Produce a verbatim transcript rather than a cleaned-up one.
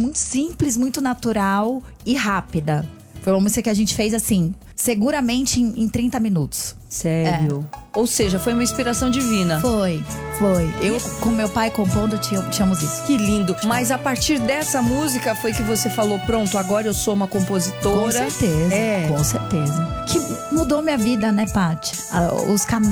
muito simples, muito natural e rápida. Foi uma música que a gente fez assim, seguramente em, em trinta minutos. Sério? É. Ou seja, foi uma inspiração divina. Foi, foi. Eu, com meu pai compondo, tínhamos isso. Que lindo. Mas a partir dessa música foi que você falou, pronto, agora eu sou uma compositora. Com certeza, é. com certeza. Que mudou minha vida, né, Paty? Os canais